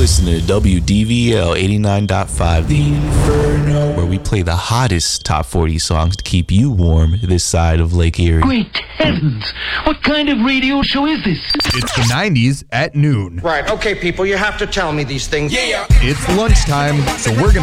listening to WDVL 89.5, The Inferno, where we play the hottest top 40 songs to keep you warm this side of Lake Erie. Great heavens! What kind of radio show is this? It's the 90s at noon. Right, okay, people, you have to tell me these things. It's lunchtime, so we're going to